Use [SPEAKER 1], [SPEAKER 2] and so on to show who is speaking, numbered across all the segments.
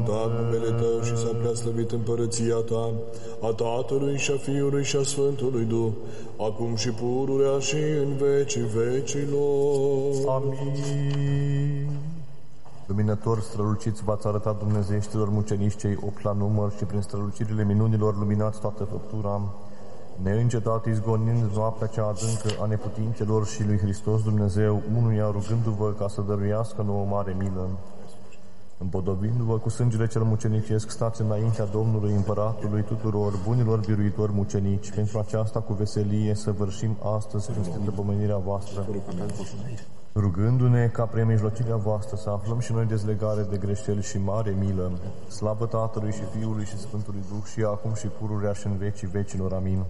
[SPEAKER 1] numele Tău și s-a preaslăvit împărăția Ta, a Tatălui și a Fiului și a Sfântului Duh, acum și pururea și în vecii vecilor.
[SPEAKER 2] Amin. Luminător străluciți v-ați arătat dumnezeieștilor mucenici cei 8 la număr și prin strălucirile minunilor luminați toată făptura, neîncetat izgonind noaptea cea adâncă a neputințelor și lui Hristos Dumnezeu, unuia rugându-vă ca să dăruiască nouă mare milă. Împodobind-vă cu sângele cel mucenicesc, stați înaintea Domnului Împăratului tuturor bunilor biruitori mucenici, pentru aceasta cu veselie să vârșim astăzi cinstită pomenirea voastră, rugându-ne ca prin mijlocirea voastră să aflăm și noi dezlegare de greșeli și mare milă. Slavă Tatălui și Fiului și Sfântului Duh și acum și pururea și în vecii vecilor. Amin.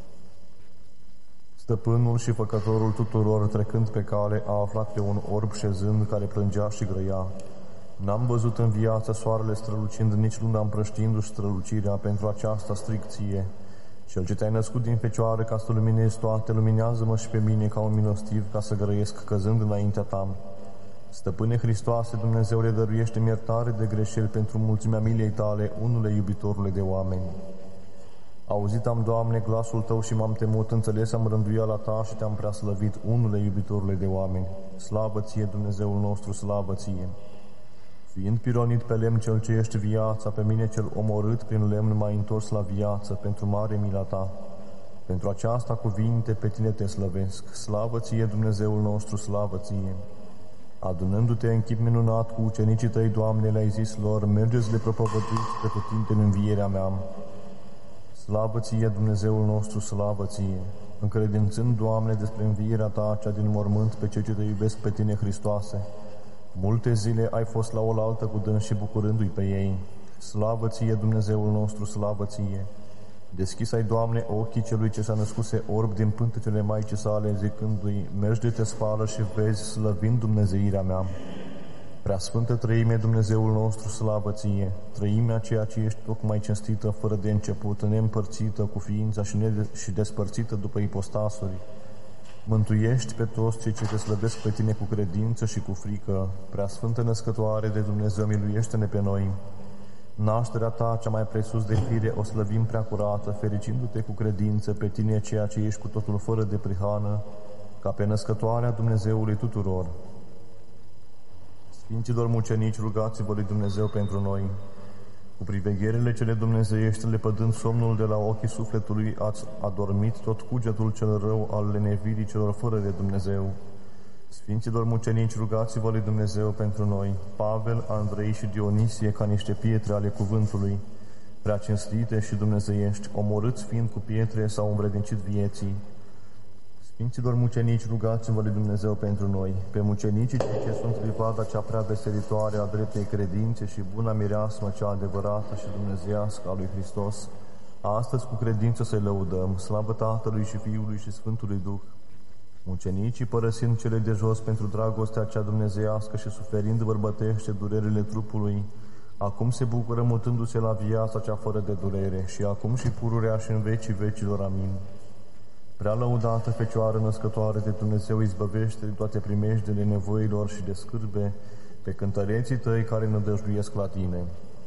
[SPEAKER 2] Stăpânul și făcătorul tuturor, trecând pe cale, a aflat pe un orb șezând care plângea și grăia. N-am văzut în viață soarele strălucind, nici luna împrăștindu-și strălucirea, pentru aceasta stricție. Cel ce te-ai născut din Fecioară ca să luminezi toate, luminează-mă și pe mine ca un milostiv, ca să grăiesc căzând înaintea ta. Stăpâne Hristoase, Dumnezeule, dăruiește-mi iertare de greșeli pentru mulțimea milei tale, unule iubitorule de oameni. Auzit am, Doamne, glasul Tău și m-am temut, înțeles am rânduiala Ta și Te-am preaslăvit, unule iubitorule de oameni. Slavă Ție, Dumnezeul nostru, slavă Ție! Fiind pironit pe lemn cel ce ești viața, pe mine cel omorât prin lemn m-ai întors la viață, pentru mare mila Ta. Pentru aceasta cuvinte pe Tine Te slăvesc. Slavă Ție, Dumnezeul nostru, slavă Ție! Adunându-te în chip minunat cu ucenicii Tăi, Doamne, le-ai zis lor, mergeți de propovăduiți pe Tine în învierea mea. Slavă Ție, Dumnezeul nostru, slavă Ție! Încredințând, Doamne, despre învierea Ta, cea din mormânt, pe cei ce Te iubesc pe Tine, Hristoase, multe zile ai fost la oaltă cu dâns și bucurându-i pe ei. Slavă Ție, Dumnezeul nostru, slavă Ție! Deschis ai, Doamne, ochii celui ce s-a născuse orb din pântecele Maicii sale, zicându-i, mergi de te spală și vezi, slăvind dumnezeirea mea. Preasfântă Trăime, Dumnezeul nostru, slavă Ție! Trăimea ceea ce ești tocmai cinstită, fără de început, neîmpărțită, cu ființa și despărțită după ipostasuri. Mântuiești pe toți cei ce Te slăvesc pe Tine cu credință și cu frică. Preasfântă Născătoare de Dumnezeu, miluiește-ne pe noi. Nașterea Ta, cea mai presus de fire, o slăvim prea curată, fericindu-Te cu credință pe Tine, ceea ce ești cu totul fără de prihană, ca pe Născătoarea Dumnezeului tuturor. Sfinților mucenici, rugați-vă lui Dumnezeu pentru noi. Cu privegherele cele dumnezeiești, lepădând somnul de la ochii sufletului, ați adormit tot cugetul cel rău al lenevirii celor fără de Dumnezeu. Sfinților mucenici, rugați-vă lui Dumnezeu pentru noi. Pavel, Andrei și Dionisie, ca niște pietre ale cuvântului, prea cinstite și dumnezeiești, omorâți fiind cu pietre, s-au învrednicit vieții. Sfinților mucenici, rugați-vă lui Dumnezeu pentru noi. Pe mucenicii ce sunt livada cea prea veselitoare a dreptei credințe și buna mireasmă cea adevărată și dumnezeiască a lui Hristos, astăzi cu credință să-i lăudăm, slavă Tatălui și Fiului și Sfântului Duh. Mucenicii, părăsind cele de jos pentru dragostea cea dumnezeiască și suferind bărbătește durerile trupului, acum se bucură mutându-se la viața cea fără de durere și acum și pururea și în vecii vecilor. Amin. Prea lăudată Fecioară născătoare de Dumnezeu, izbăvește de toate primejdele nevoilor și de scârbe pe cântăreții Tăi care nădăjduiesc la Tine.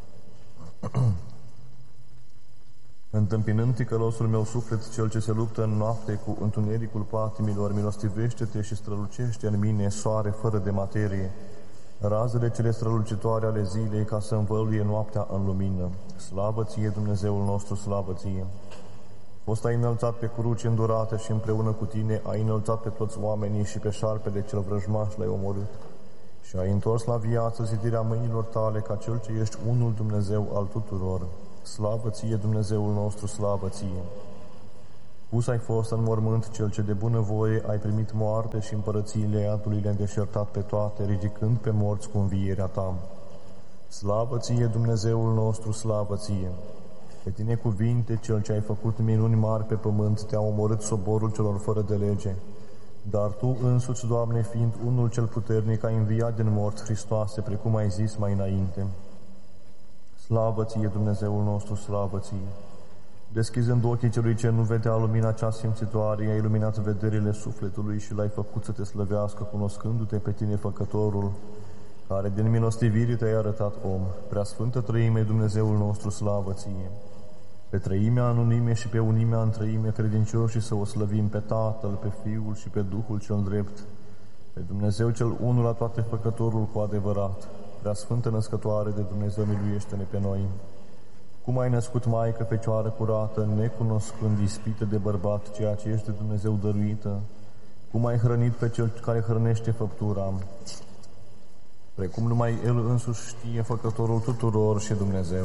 [SPEAKER 2] Întâmpinând ticălosul meu suflet, cel ce se luptă în noapte cu întunericul patimilor, milostivește-te și strălucește în mine, soare fără de materie, razele cele strălucitoare ale zilei, ca să învăluie noaptea în lumină. Slavă Ție, Dumnezeul nostru, slavă Ție! Fost ai înălțat pe cruce îndurată și împreună cu Tine ai înălțat pe toți oamenii și pe șarpele cel vrăjmaș l-ai omorât. Și ai întors la viață zidirea mâinilor Tale, ca Cel ce ești unul Dumnezeu al tuturor. Slavă Ție, Dumnezeul nostru, slavă Ție! Pus ai fost în mormânt, Cel ce de bunăvoie ai primit moarte și împărățiile iadului le-ai deșertat pe toate, ridicând pe morți cu învierea Ta. Slavă Ție, Dumnezeul nostru, slavă Ție! Pe Tine cuvinte, Cel ce ai făcut minuni mari pe pământ, Te-a omorât soborul celor fără de lege. Dar Tu însuți, Doamne, fiind unul cel puternic, ai înviat din morți, Hristoase, precum ai zis mai înainte. Slavă Ție, Dumnezeul nostru, slavă Ție! Deschizând ochii celui ce nu vedea lumina cea simțitoare, i-ai iluminat vederile sufletului și l-ai făcut să Te slăvească, cunoscându-Te pe Tine, Făcătorul, care din milostivire te-ai arătat om, Preasfântă Trăime, Dumnezeul nostru, slavă ție! Pe Trăimea în unime și pe unimea în Trăime, credincioșii să o slăvim pe Tatăl, pe Fiul și pe Duhul cel drept, pe Dumnezeu cel unul la toate Făcătorul cu adevărat. Preasfântă Născătoare de Dumnezeu, miluiește-ne pe noi! Cum ai născut Maică Fecioară curată, necunoscând ispită de bărbat, ceea ce ești de Dumnezeu dăruită, cum ai hrănit pe Cel care hrănește făptura, precum numai El însuși știe, Făcătorul tuturor și Dumnezeu.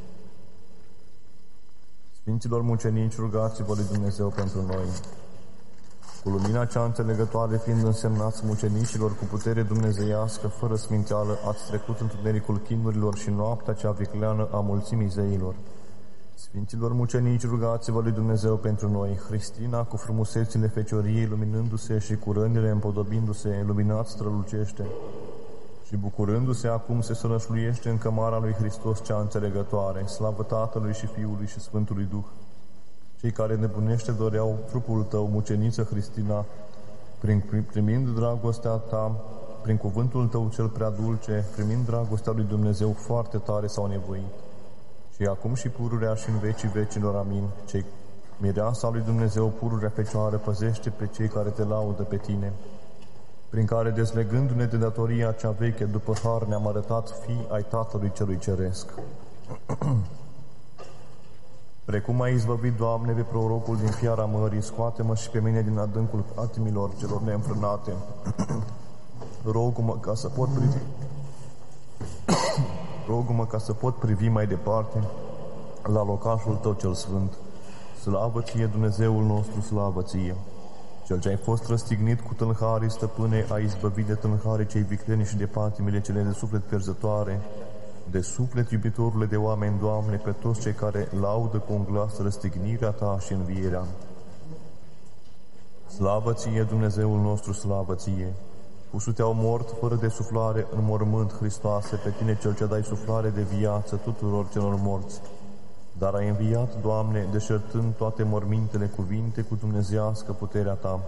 [SPEAKER 2] Sfinților mucenici, rugați-vă lui Dumnezeu pentru noi. Cu lumina cea înțelegătoare, fiind însemnați mucenicilor cu putere dumnezeiască, fără smințeală, ați trecut întunericul chinurilor și noaptea cea vicleană a mulțimii zeilor. Sfinților mucenici, rugați-vă lui Dumnezeu pentru noi. Hristina, cu frumusețile fecioriei, luminându-se și cu rănile împodobindu-se, luminat strălucește și bucurându-se acum se sănășluiește în cămara lui Hristos cea înțelegătoare. Slavă Tatălui și Fiului și Sfântului Duh! Cei care nebunește doreau trupul tău, muceniță Hristina, primind dragostea ta, prin cuvântul tău cel prea dulce, primind dragostea lui Dumnezeu foarte tare s-au nevoit. Și acum și pururea și în vecii vecilor, amin. Cei mireasa lui Dumnezeu, pururea Fecioară, păzește pe cei care te laudă pe tine, prin care, dezlegându-ne de datoria cea veche, după har ne-am arătat fii ai Tatălui Celui Ceresc. Precum ai izbăvit, Doamne, pe prorocul din fiara mării, scoate-mă și pe mine din adâncul patimilor celor neînfrânate. Rog-mă ca să pot privi Rog-mă ca să pot privi mai departe la locașul Tău cel sfânt. Slavă Ție, Dumnezeul nostru, slavă Ție! Cel ce ai fost răstignit cu tâlharii, stăpâne, ai izbăvit de tâlharii cei vicleni și de patimile cele de suflet pierzătoare, de suflet iubitorule de oameni, Doamne, pe toți cei care laudă cu un glas răstignirea Ta și învierea. Slavă Ție, Dumnezeul nostru, slavă Ție! Pusul te-au mort fără de suflare în mormânt, Hristoase, pe Tine cel ce dai suflare de viață tuturor celor morți. Dar ai înviat, Doamne, deșertând toate mormintele cuvinte cu dumnezeiască puterea Ta.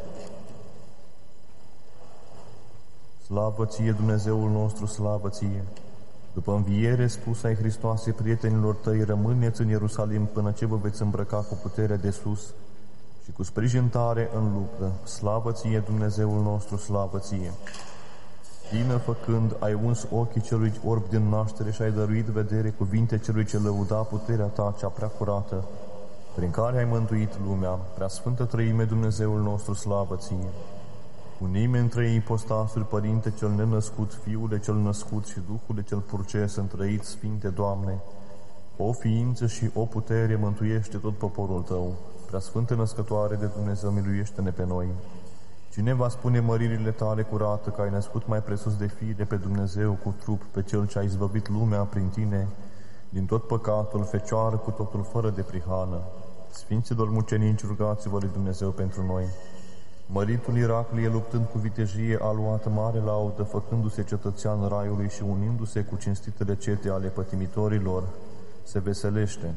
[SPEAKER 2] Slavă Ție, Dumnezeul nostru, slavă Ție! După înviere spusă ai Hristoase prietenilor Tăi, rămâneți în Ierusalim până ce vă veți îmbrăca cu puterea de sus și cu sprijin tare în luptă. Slavă Ție, Dumnezeul nostru, slavă Ție! Bine făcând, ai uns ochii celui orb din naștere și ai dăruit vedere cuvinte celui ce lăuda puterea Ta cea prea curată, prin care ai mântuit lumea. Preasfântă Trăime, Dumnezeul nostru, slavă Ție! Unime în trei ipostasuri, Părinte cel nenăscut, Fiule cel născut și Duhule cel purces, întrăit, Sfinte Doamne, o ființă și o putere, mântuiește tot poporul Tău. Preasfântă Născătoare de Dumnezeu, miluiește-ne pe noi. Cine va spune măririle Tale curată, că ai născut mai presus de fii pe Dumnezeu cu trup, pe Cel ce a izbăvit lumea prin Tine, din tot păcatul, Fecioară cu totul fără de prihană. Sfinților mucenici, rugați-vă lui Dumnezeu pentru noi. Măritul Iraclie, luptând cu vitejie, a luat mare laudă, făcându-se cetățean raiului și unindu-se cu cinstitele cete ale pătimitorilor, se veselește.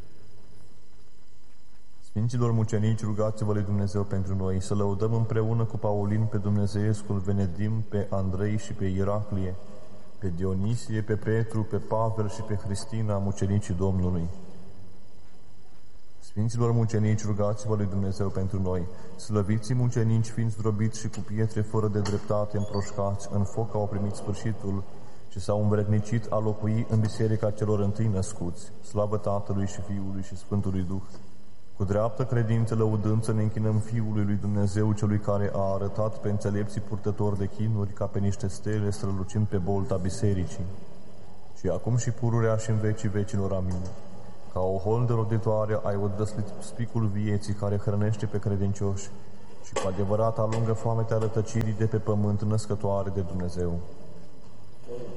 [SPEAKER 2] Sfinților mucenici, rugați-vă lui Dumnezeu pentru noi, să lăudăm împreună cu Paulin pe Dumnezeiescul Venedim, pe Andrei și pe Iraclie, pe Dionisie, pe Petru, pe Pavel și pe Hristina, mucenicii Domnului. Sfinților mucenici, rugați-vă lui Dumnezeu pentru noi. Slăviții mucenici, fiind zdrobiți și cu pietre fără de dreptate împroșcați, în foc au primit sfârșitul și s-au învrednicit a locui în biserica celor întâi născuți. Slavă Tatălui și Fiului și Sfântului Duh! Cu dreaptă credință lăudând ne închinăm Fiului lui Dumnezeu, celui care a arătat pe înțelepții purtători de chinuri ca pe niște stele strălucind pe bolta bisericii. Și acum și pururea și în vecii vecilor, amin. Ca o holdă roditoare ai odăslit spicul vieții care hrănește pe credincioși și cu adevărat alungă foamea rătăcirii de pe pământ, născătoare de Dumnezeu.